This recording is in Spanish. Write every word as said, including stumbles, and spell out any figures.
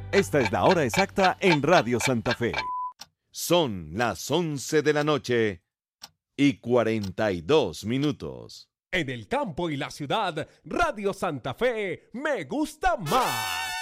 Esta es la hora exacta en Radio Santa Fe. Son las once de la noche y cuarenta y dos minutos. En el campo y la ciudad, Radio Santa Fe me gusta más.